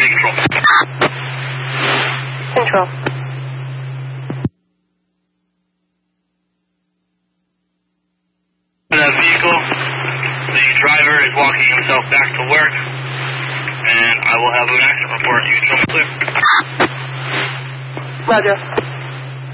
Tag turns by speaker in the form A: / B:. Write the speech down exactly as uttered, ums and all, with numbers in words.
A: J Control.
B: Control.
A: That vehicle, the driver is walking himself back to work, and I will have an accident report. You can show me clear.
B: Roger.